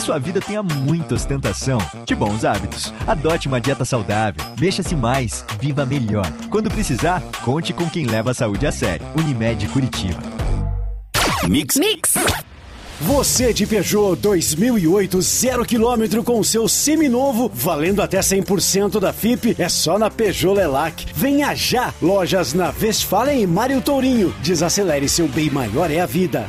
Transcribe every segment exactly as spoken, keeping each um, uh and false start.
Sua vida tenha muita ostentação de bons hábitos. Adote uma dieta saudável, mexa-se mais, viva melhor. Quando precisar, conte com quem leva a saúde a sério. Unimed Curitiba. Mix. Mix. Você de Peugeot dois mil e oito, zero quilômetro com o seu seminovo, valendo até cem por cento da F I P, é só na Peugeot Lelac. Venha já! Lojas na Westfalen e Mário Tourinho. Desacelere, seu bem maior é a vida.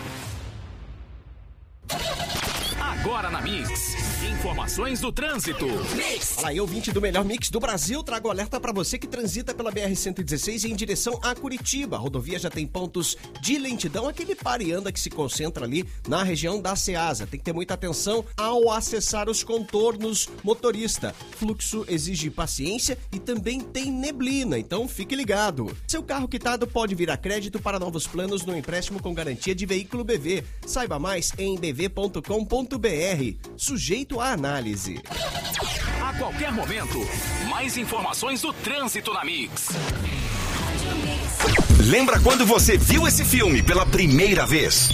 Agora na Mix, informações do trânsito. Mix. Fala aí, ouvinte do melhor mix do Brasil, trago alerta pra você que transita pela B R cento e dezesseis em direção a Curitiba. A rodovia já tem pontos de lentidão, aquele para e anda que se concentra ali na região da Ceasa. Tem que ter muita atenção ao acessar os contornos, motorista. Fluxo exige paciência e também tem neblina, então fique ligado. Seu carro quitado pode vir a crédito para novos planos no empréstimo com garantia de veículo B V. Saiba mais em b v ponto com ponto b r. Sujeito à análise. A qualquer momento, mais informações do trânsito na Mix. Lembra quando você viu esse filme pela primeira vez?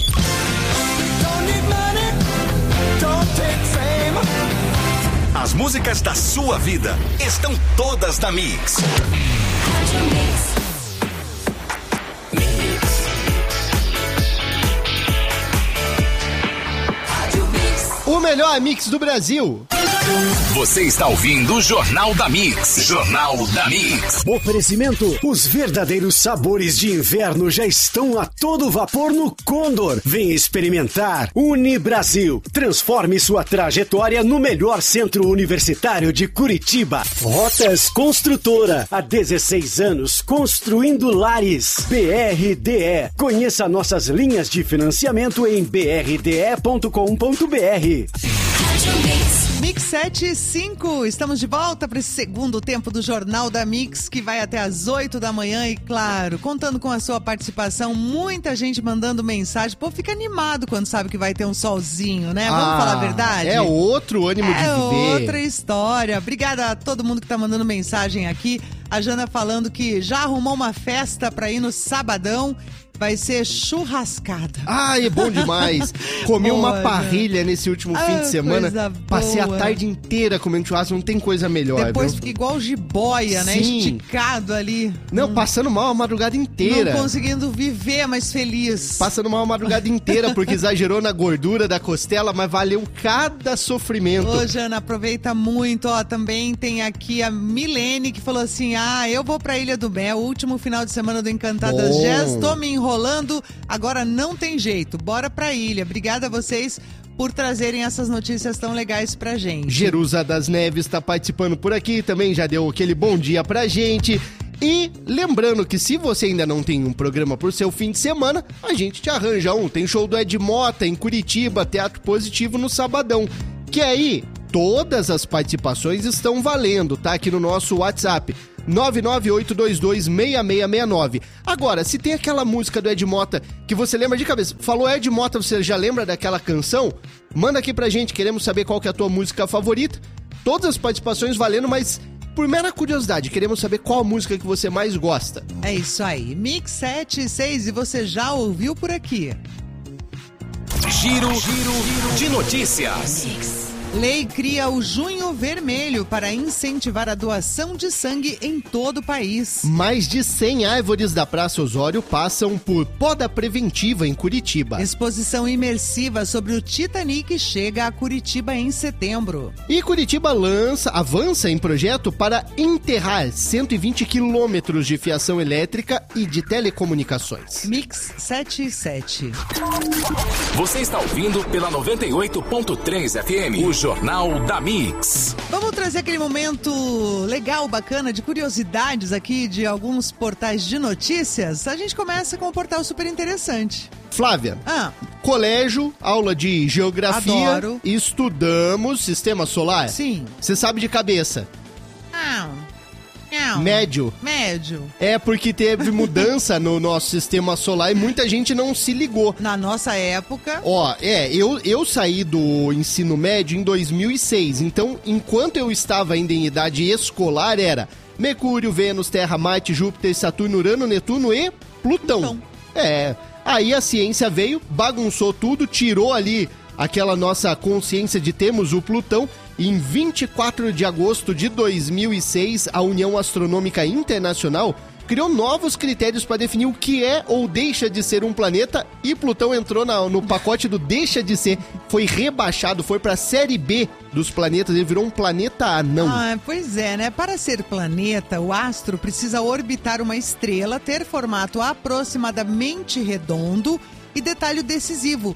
As músicas da sua vida estão todas na Mix. O melhor mix do Brasil. Você está ouvindo o Jornal da Mix. Jornal da Mix. Oferecimento: os verdadeiros sabores de inverno já estão a todo vapor no Condor. Venha experimentar. Unibrasil. Transforme sua trajetória no melhor centro universitário de Curitiba. Rotas Construtora. Há dezesseis anos construindo lares. B R D E. Conheça nossas linhas de financiamento em b r d e ponto com ponto b r. Mix sete e cinco, estamos de volta para esse segundo tempo do Jornal da Mix, que vai até às oito da manhã e, claro, contando com a sua participação, muita gente mandando mensagem. Pô, fica animado quando sabe que vai ter um solzinho, né? Vamos ah, falar a verdade? É outro ânimo é de viver. É outra história. Obrigada a todo mundo que tá mandando mensagem aqui. A Jana falando que já arrumou uma festa para ir no sabadão. Vai ser churrascada. Ai, é bom demais. Comi Boa, uma parrilha nesse último ah, fim de semana. Passei boa. a tarde inteira comendo churrasco, não tem coisa melhor. Depois viu? fica igual jiboia, né? Sim. Esticado ali. Não, hum. passando mal a madrugada inteira. Não conseguindo viver mais feliz. Passando mal a madrugada inteira, porque exagerou na gordura da costela, mas valeu cada sofrimento. Ô, Jana, aproveita muito. Ó, também tem aqui a Milene, que falou assim, ah, eu vou pra Ilha do Mel, último final de semana do Encantadas Bom. Jazz, tô me enrolando. Rolando, agora não tem jeito, bora pra ilha. Obrigada a vocês por trazerem essas notícias tão legais pra gente. Jerusa das Neves tá participando por aqui, também já deu aquele bom dia pra gente. E lembrando que se você ainda não tem um programa por seu fim de semana, a gente te arranja um. Tem show do Ed Mota em Curitiba, Teatro Positivo no sabadão. Que aí, todas as participações estão valendo, tá? Aqui no nosso WhatsApp. nove nove oito dois dois seis seis seis nove. Agora, se tem aquela música do Ed Mota que você lembra de cabeça, falou Ed Mota, você já lembra daquela canção? Manda aqui pra gente, queremos saber qual que é a tua música favorita. Todas as participações valendo, mas por mera curiosidade, queremos saber qual a música que você mais gosta. É isso aí, Mix sete e seis, e você já ouviu por aqui. Giro, giro, giro de notícias. Mix. Lei cria o Junho Vermelho para incentivar a doação de sangue em todo o país. Mais de cem árvores da Praça Osório passam por poda preventiva em Curitiba. Exposição imersiva sobre o Titanic chega a Curitiba em setembro. E Curitiba lança, avança em projeto para enterrar cento e vinte quilômetros de fiação elétrica e de telecomunicações. Mix sete e sete. Você está ouvindo pela noventa e oito ponto três F M, o Jornal da Mix. Vamos trazer aquele momento legal, bacana, de curiosidades aqui de alguns portais de notícias. A gente começa com um portal super interessante. Flávia, ah. colégio, aula de geografia, Adoro. Estudamos sistema solar? Sim. Você sabe de cabeça? Não. Não. Médio. Médio. É porque teve mudança no nosso sistema solar e muita gente não se ligou. Na nossa época... Ó, é, eu, eu saí do ensino médio em dois mil e seis, então enquanto eu estava ainda em idade escolar era Mercúrio, Vênus, Terra, Marte, Júpiter, Saturno, Urano, Netuno e Plutão. Plutão. É, aí a ciência veio, bagunçou tudo, tirou ali aquela nossa consciência de termos o Plutão. Em vinte e quatro de agosto de dois mil e seis, a União Astronômica Internacional criou novos critérios para definir o que é ou deixa de ser um planeta, e Plutão entrou na, no pacote do deixa de ser, foi rebaixado, foi para a série B dos planetas, ele virou um planeta anão. Ah, pois é, né? Para ser planeta, o astro precisa orbitar uma estrela, ter formato aproximadamente redondo e, detalhe decisivo,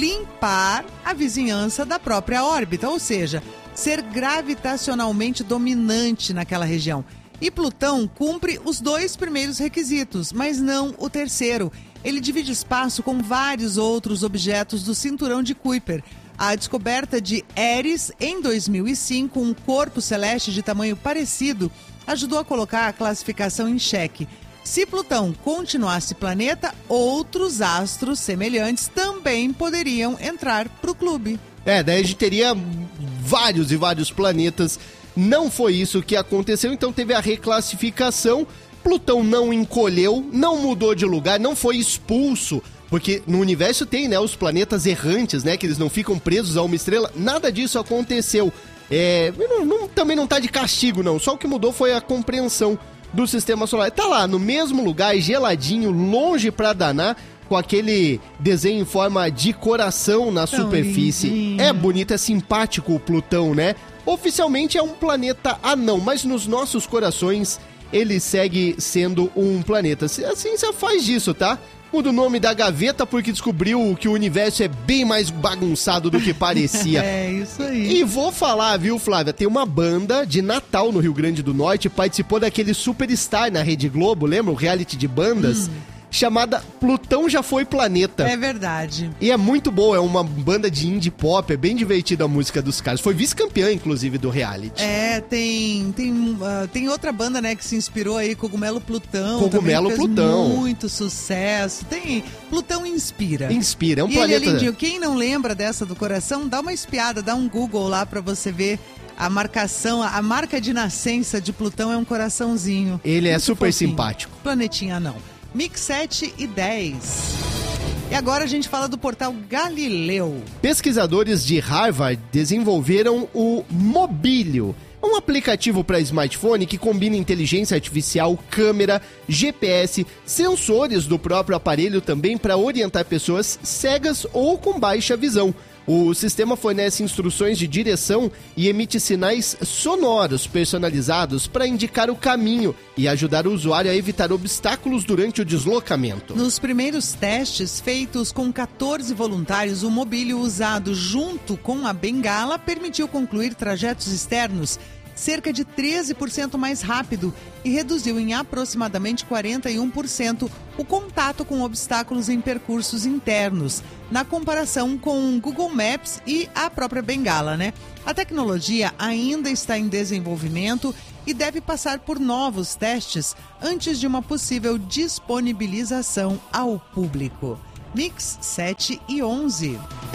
limpar a vizinhança da própria órbita, ou seja, ser gravitacionalmente dominante naquela região. E Plutão cumpre os dois primeiros requisitos, mas não o terceiro. Ele divide espaço com vários outros objetos do cinturão de Kuiper. A descoberta de Eris, em dois mil e cinco, um corpo celeste de tamanho parecido, ajudou a colocar a classificação em xeque. Se Plutão continuasse planeta, outros astros semelhantes também poderiam entrar para o clube. É, daí a gente teria vários e vários planetas. Não foi isso que aconteceu, então teve a reclassificação. Plutão não encolheu, não mudou de lugar, não foi expulso, porque no universo tem, né, os planetas errantes, né, que eles não ficam presos a uma estrela. Nada disso aconteceu. É, não, não, também não tá de castigo, não. Só o que mudou foi a compreensão do sistema solar. Tá lá, no mesmo lugar, geladinho, longe pra danar, com aquele desenho em forma de coração na Tão superfície. Lindinho. É bonito, é simpático o Plutão, né? Oficialmente é um planeta anão, mas nos nossos corações ele segue sendo um planeta. Assim você faz disso, tá? Muda o nome da gaveta porque descobriu que o universo é bem mais bagunçado do que parecia. É, isso aí. E vou falar, viu, Flávia? Tem uma banda de Natal no Rio Grande do Norte, participou daquele Superstar na Rede Globo, lembra? O reality de bandas. Hum. Chamada Plutão Já Foi Planeta. É verdade. E é muito boa, é uma banda de indie pop, é bem divertida a música dos caras. Foi vice-campeã, inclusive, do reality. É, tem tem, uh, tem outra banda, né, que se inspirou aí, Cogumelo Plutão. Cogumelo também fez Plutão. Muito sucesso. Tem, Plutão inspira. Inspira, é um e planeta... ele é lindinho. Quem não lembra dessa do coração, dá uma espiada, dá um Google lá pra você ver. A marcação, a marca de nascença de Plutão é um coraçãozinho. Ele é muito super fofinho. simpático. Planetinha não. Mix sete e dez. E agora a gente fala do portal Galileu. Pesquisadores de Harvard desenvolveram o Mobilio, um aplicativo para smartphone que combina inteligência artificial, câmera, G P S, sensores do próprio aparelho também para orientar pessoas cegas ou com baixa visão. O sistema fornece instruções de direção e emite sinais sonoros personalizados para indicar o caminho e ajudar o usuário a evitar obstáculos durante o deslocamento. Nos primeiros testes feitos com quatorze voluntários, o mobílio usado junto com a bengala permitiu concluir trajetos externos cerca de treze por cento mais rápido e reduziu em aproximadamente quarenta e um por cento o contato com obstáculos em percursos internos, na comparação com o Google Maps e a própria bengala, né? A tecnologia ainda está em desenvolvimento e deve passar por novos testes antes de uma possível disponibilização ao público. Mix sete e onze.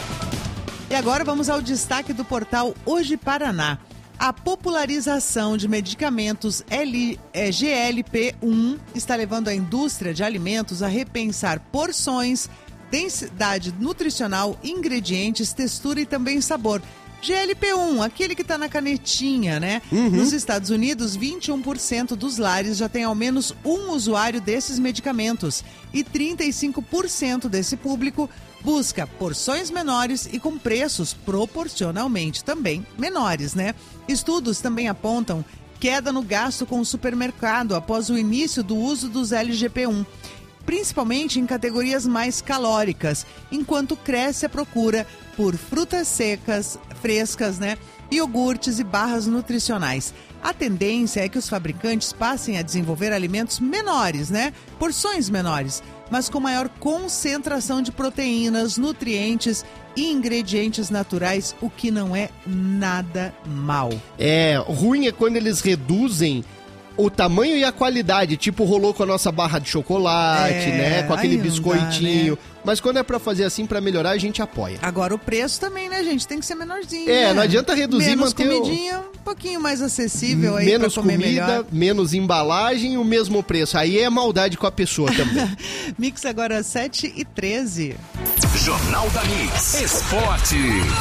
E agora vamos ao destaque do portal Hoje Paraná. A popularização de medicamentos L, é, G L P um está levando a indústria de alimentos a repensar porções, densidade nutricional, ingredientes, textura e também sabor. G L P um, aquele que está na canetinha, né? Uhum. Nos Estados Unidos, vinte e um por cento dos lares já tem ao menos um usuário desses medicamentos e trinta e cinco por cento desse público busca porções menores e com preços proporcionalmente também menores, né? Estudos também apontam queda no gasto com o supermercado após o início do uso dos L G P um, principalmente em categorias mais calóricas, enquanto cresce a procura por frutas secas, frescas, né? Iogurtes e barras nutricionais. A tendência é que os fabricantes passem a desenvolver alimentos menores, né? Porções menores, mas com maior concentração de proteínas, nutrientes e ingredientes naturais, o que não é nada mal. É, ruim é quando eles reduzem o tamanho e a qualidade, tipo rolou com a nossa barra de chocolate, É, né? Com aquele aí não biscoitinho. dá, né? Mas quando é pra fazer assim, pra melhorar, a gente apoia. Agora o preço também, né, gente? Tem que ser menorzinho. É, né? não adianta reduzir e menos manter o- comidinha, um pouquinho mais acessível aí Menos pra comer comida, melhor. menos embalagem e o mesmo preço. Aí é maldade com a pessoa também. Mix agora sete e treze. Jornal da Mix. Esporte.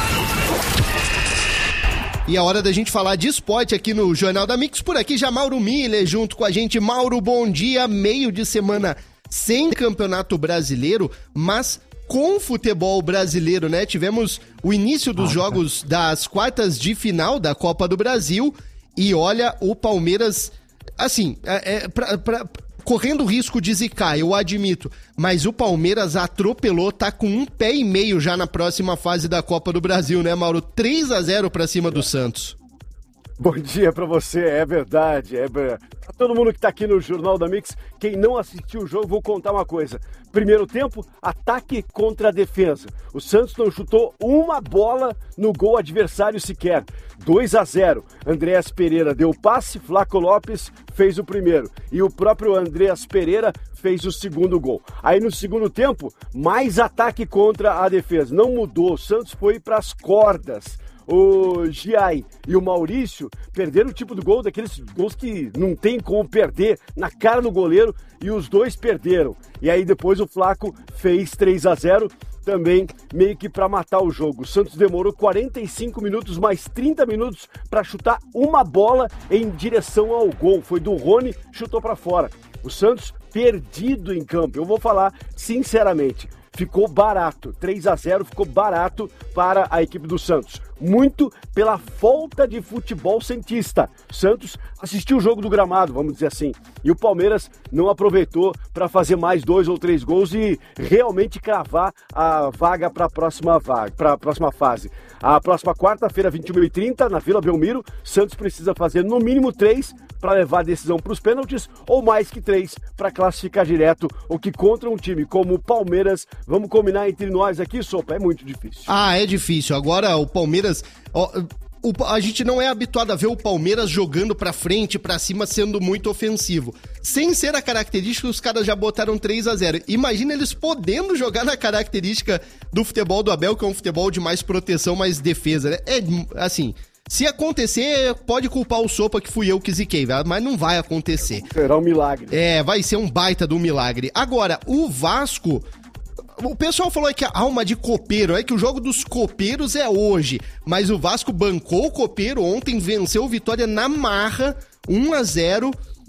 E a hora da gente falar de esporte aqui no Jornal da Mix. Por aqui já Mauro Miller junto com a gente. Mauro, bom dia. Meio de semana sem campeonato brasileiro, mas com futebol brasileiro, né? Tivemos o início dos jogos das quartas de final da Copa do Brasil e olha, o Palmeiras, assim, é, é, pra, pra, correndo risco de zicar, eu admito, mas o Palmeiras atropelou, tá com um pé e meio já na próxima fase da Copa do Brasil, né, Mauro? três a zero pra cima do Santos. Bom dia pra você, é verdade, é pra todo mundo que tá aqui no Jornal da Mix. Quem não assistiu o jogo, vou contar uma coisa. Primeiro tempo, ataque contra a defesa. O Santos não chutou uma bola no gol adversário sequer. dois a zero. Andréas Pereira deu o passe, Flaco Lopes fez o primeiro. E o próprio Andréas Pereira fez o segundo gol. Aí no segundo tempo, mais ataque contra a defesa. Não mudou, o Santos foi pras cordas. O Giai e o Maurício perderam o tipo do gol, daqueles gols que não tem como perder, na cara do goleiro, e os dois perderam. E aí depois o Flaco fez três a zero, também meio que para matar o jogo. O Santos demorou quarenta e cinco minutos, mais trinta minutos para chutar uma bola em direção ao gol. Foi do Rony, chutou para fora. O Santos perdido em campo. Eu vou falar sinceramente, ficou barato, três a zero ficou barato para a equipe do Santos. Muito pela falta de futebol cientista. Santos assistiu o jogo do gramado, vamos dizer assim, e o Palmeiras não aproveitou para fazer mais dois ou três gols e realmente cravar a vaga para a próxima vaga, para a próxima fase. A próxima quarta-feira, vinte e uma e trinta, na Vila Belmiro, Santos precisa fazer no mínimo três para levar a decisão para os pênaltis ou mais que três para classificar direto, o que contra um time como o Palmeiras, vamos combinar entre nós aqui, Sopa, é muito difícil. Ah, é difícil. Agora o Palmeiras... Ó, o, a gente não é habituado a ver o Palmeiras jogando pra frente, pra cima, sendo muito ofensivo. Sem ser a característica, os caras já botaram três a zero. Imagina eles podendo jogar na característica do futebol do Abel, que é um futebol de mais proteção, mais defesa, né? É, assim... Se acontecer, pode culpar o Sopa que fui eu que ziquei, mas não vai acontecer. Será um milagre. É, vai ser um baita do milagre. Agora, o Vasco... O pessoal falou que a alma de copeiro, é que o jogo dos copeiros é hoje, mas o Vasco bancou o copeiro ontem, venceu o Vitória na marra, um a zero,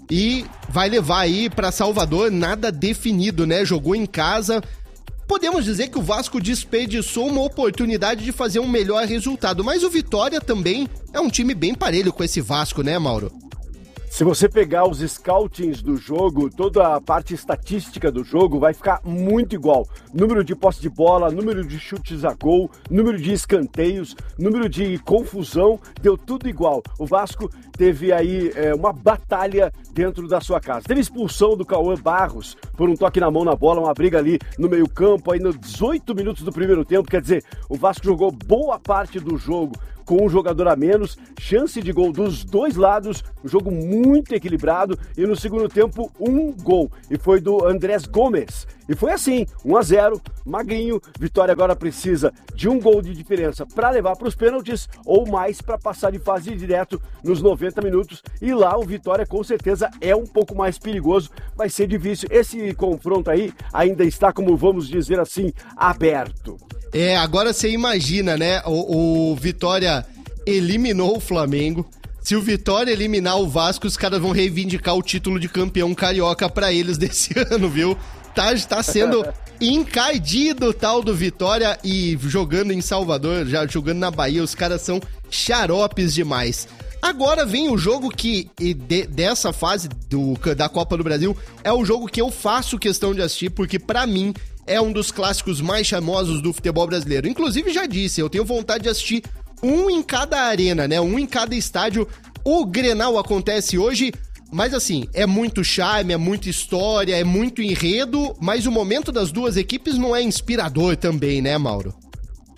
e vai levar aí pra Salvador, nada definido, né? Jogou em casa... Podemos dizer que o Vasco desperdiçou uma oportunidade de fazer um melhor resultado, mas o Vitória também é um time bem parelho com esse Vasco, né, Mauro? Se você pegar os scoutings do jogo, toda a parte estatística do jogo vai ficar muito igual. Número de posse de bola, número de chutes a gol, número de escanteios, número de confusão, deu tudo igual. O Vasco teve aí é, uma batalha dentro da sua casa. Teve expulsão do Cauã Barros por um toque na mão na bola, uma briga ali no meio campo, aí nos dezoito minutos do primeiro tempo. Quer dizer, o Vasco jogou boa parte do jogo com um jogador a menos, chance de gol dos dois lados, um jogo muito equilibrado, e no segundo tempo um gol, e foi do Andrés Gomes. E foi assim, um a zero, magrinho. Vitória agora precisa de um gol de diferença para levar para os pênaltis ou mais para passar de fase direto nos noventa minutos, e lá o Vitória com certeza é um pouco mais perigoso, vai ser difícil. Esse confronto aí ainda está, como vamos dizer assim, aberto. É, agora você imagina, né, o, o Vitória eliminou o Flamengo. Se o Vitória eliminar o Vasco, os caras vão reivindicar o título de campeão carioca pra eles desse ano, viu? Tá, tá sendo encardido o tal do Vitória, e jogando em Salvador, já jogando na Bahia, os caras são xaropes demais. Agora vem o jogo que, de, dessa fase do, da Copa do Brasil, é o jogo que eu faço questão de assistir, porque pra mim é um dos clássicos mais famosos do futebol brasileiro. Inclusive, já disse, eu tenho vontade de assistir um em cada arena, né? Um em cada estádio. O Grenal acontece hoje, mas assim, é muito charme, é muita história, é muito enredo, mas o momento das duas equipes não é inspirador também, né, Mauro?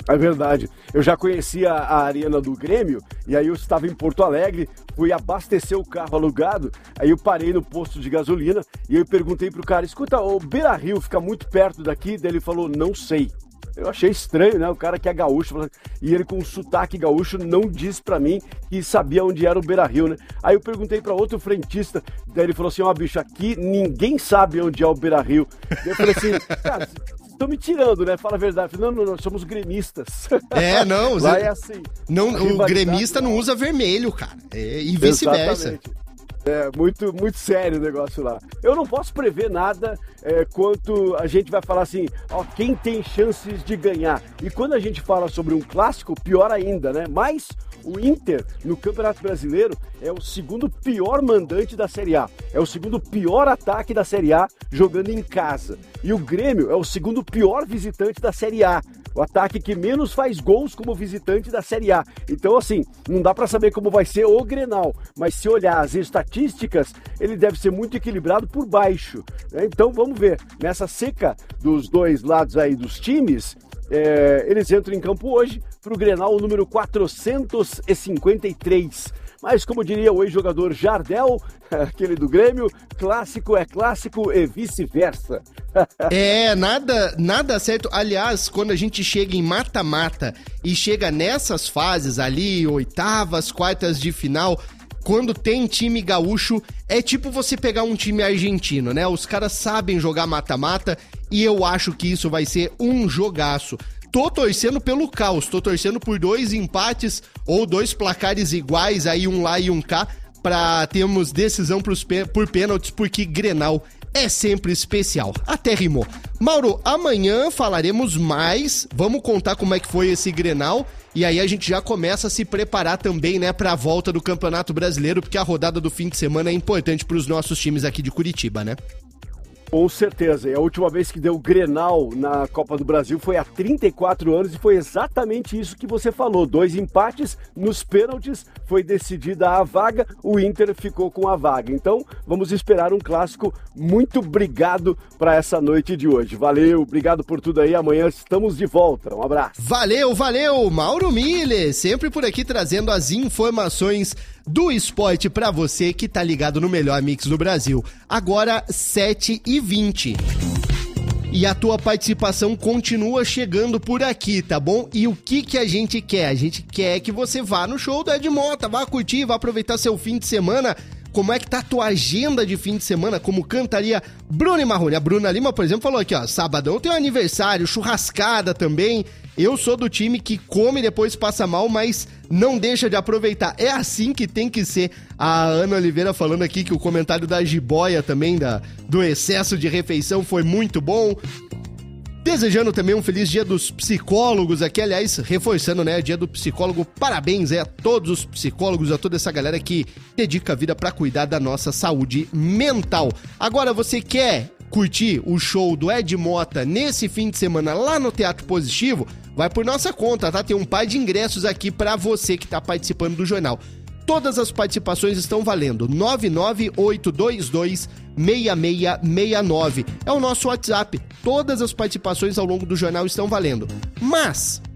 É verdade. Eu já conhecia a arena do Grêmio e aí eu estava em Porto Alegre, fui abastecer o carro alugado, aí eu parei no posto de gasolina e eu perguntei pro cara, escuta, o Beira-Rio fica muito perto daqui? Daí ele falou, não sei. Eu achei estranho, né? O cara que é gaúcho, e ele com um sotaque gaúcho não disse pra mim que sabia onde era o Beira-Rio, né? Aí eu perguntei pra outro frentista, daí ele falou assim, ó, oh, bicho, aqui ninguém sabe onde é o Beira-Rio. Daí eu falei assim, cara, estão me tirando, né? Fala a verdade. Eu falei, não, não, nós somos gremistas. É, não. Lá é assim. Não, o gremista não usa vermelho, cara. É, e vice-versa. Exatamente. É muito, muito sério o negócio lá. Eu não posso prever nada é, quanto a gente vai falar assim, ó, quem tem chances de ganhar. E quando a gente fala sobre um clássico, pior ainda, né? Mas o Inter, no Campeonato Brasileiro, é o segundo pior mandante da Série A. É o segundo pior ataque da Série A jogando em casa. E o Grêmio é o segundo pior visitante da Série A. O ataque que menos faz gols como visitante da Série A. Então, assim, não dá para saber como vai ser o Grenal, mas se olhar as estatísticas, ele deve ser muito equilibrado por baixo, né? Então, vamos ver. Nessa seca dos dois lados aí dos times, é, eles entram em campo hoje para o Grenal número quatrocentos e cinquenta e três. Mas, como diria o ex-jogador Jardel, aquele do Grêmio, clássico é clássico e vice-versa. É, nada, nada certo. Aliás, quando a gente chega em mata-mata e chega nessas fases ali, oitavas, quartas de final, quando tem time gaúcho, é tipo você pegar um time argentino, né? Os caras sabem jogar mata-mata e eu acho que isso vai ser um jogaço. Tô torcendo pelo caos, tô torcendo por dois empates ou dois placares iguais, aí um lá e um cá, pra termos decisão pros, por pênaltis, porque Grenal é sempre especial. Até rimou. Mauro, amanhã falaremos mais, vamos contar como é que foi esse Grenal, e aí a gente já começa a se preparar também, né, pra volta do Campeonato Brasileiro, porque a rodada do fim de semana é importante pros nossos times aqui de Curitiba, né? Com certeza, e a última vez que deu Grenal na Copa do Brasil foi há trinta e quatro anos e foi exatamente isso que você falou, dois empates, nos pênaltis foi decidida a vaga, o Inter ficou com a vaga, então vamos esperar um clássico. Muito obrigado para essa noite de hoje, valeu, obrigado por tudo aí, amanhã estamos de volta, um abraço. Valeu, valeu, Mauro Miller, sempre por aqui trazendo as informações do esporte pra você que tá ligado no melhor mix do Brasil. Agora, sete e vinte. E a tua participação continua chegando por aqui, tá bom? E o que que a gente quer? A gente quer que você vá no show do Ed Mota, vá curtir, vá aproveitar seu fim de semana. Como é que tá a tua agenda de fim de semana? Como cantaria Bruna e Marrone? A Bruna Lima, por exemplo, falou aqui, ó, sabadão tem um aniversário, churrascada também. Eu sou do time que come e depois passa mal, mas não deixa de aproveitar. É assim que tem que ser. A Ana Oliveira falando aqui que o comentário da jiboia também, da, do excesso de refeição, foi muito bom. Desejando também um feliz dia dos psicólogos aqui, aliás, reforçando, né, dia do psicólogo, parabéns é, a todos os psicólogos, a toda essa galera que dedica a vida pra cuidar da nossa saúde mental. Agora, você quer curtir o show do Ed Mota nesse fim de semana lá no Teatro Positivo? Vai por nossa conta, tá? Tem um par de ingressos aqui pra você que tá participando do jornal. Todas as participações estão valendo. nove nove oito dois dois seis seis seis nove é o nosso WhatsApp. Todas as participações ao longo do jornal estão valendo. Mas